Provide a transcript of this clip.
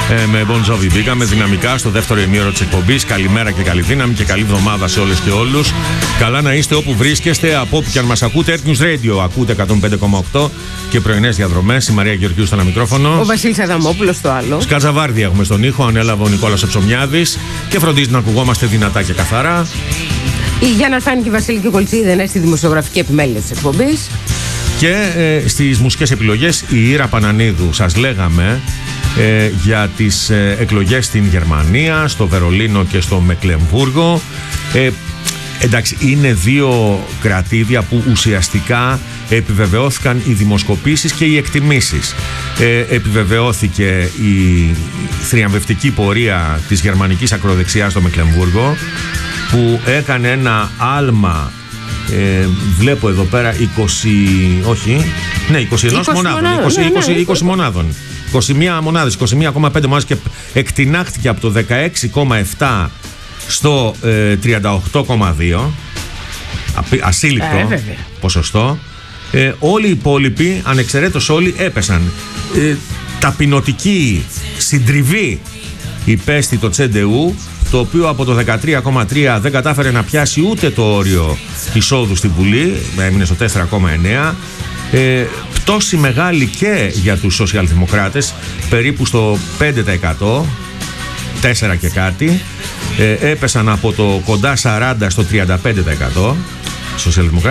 Με Bon Jovi μπήκαμε δυναμικά στο δεύτερο ημίωρο της εκπομπής. Καλημέρα και καλή δύναμη και καλή εβδομάδα σε όλες και όλους. Καλά να είστε όπου βρίσκεστε, από όπου και αν μας ακούτε. Earth News Radio, ακούτε 105,8 και πρωινές διαδρομές. Η Μαρία Γεωργίου στο ένα μικρόφωνο. Ο Βασίλης Αδαμόπουλος στο άλλο. Σκατζαβάρδι έχουμε στον ήχο, ανέλαβε ο Νικόλας Εψομιάδης και φροντίζει να ακουγόμαστε δυνατά και καθαρά. Η Γιάννα Αρφάνη και η Βασίλικη Κολτσίδη είναι στη δημοσιογραφική επιμέλεια της εκπομπής. Και στις μουσικές επιλογές η Ήρα Πανανίδου. Σας λέγαμε για τις εκλογές στην Γερμανία, στο Βερολίνο και στο Μεκλεμβούργο. Εντάξει, είναι δύο κρατήδια που ουσιαστικά επιβεβαιώθηκαν οι δημοσκοπήσεις και οι εκτιμήσεις. Επιβεβαιώθηκε η θριαμβευτική πορεία της γερμανικής ακροδεξιάς στο Μεκλεμβούργο, που έκανε ένα άλμα, βλέπω εδώ πέρα 20 μονάδων. 21 μονάδες, 21,5 μονάδες και εκτινάχθηκε από το 16,7 στο 38,2. Ασύλληπτο ποσοστό. Όλοι οι υπόλοιποι, ανεξαιρέτως όλοι, έπεσαν. Ταπεινωτική συντριβή υπέστη το Τσεντεού, το οποίο από το 13,3 δεν κατάφερε να πιάσει ούτε το όριο εισόδου στην Βουλή, έμεινε στο 4,9. Πτώση μεγάλη και για τους σοσιαλδημοκράτες, περίπου στο 5%, 4 και κάτι. Έπεσαν από το κοντά 40 στο 35% σοσιαλδημοκράτες.